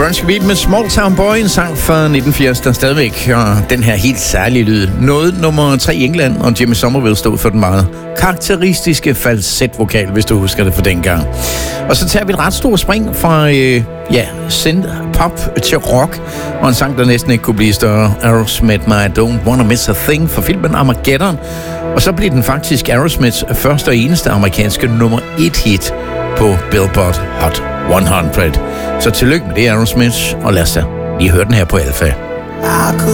Grunge Beat med Small Town Boy, en sang fra 1980, der stadigvæk har den her helt særlige lyd. Nåede nummer 3 i England, og Jimmy Somerville stod for den meget karakteristiske falsetvokal, hvis du husker det fra dengang. Og så tager vi et ret stort spring fra, synth-pop til rock, og en sang, der næsten ikke kunne blive større. Aerosmith med I Don't Wanna Miss a Thing fra filmen Armageddon. Og så blev den faktisk Aerosmiths første og eneste amerikanske nummer 1 hit på Billboard Hot 100. Så tillykke med det, Aerosmith, og lad os da lige høre den her på Alpha. I could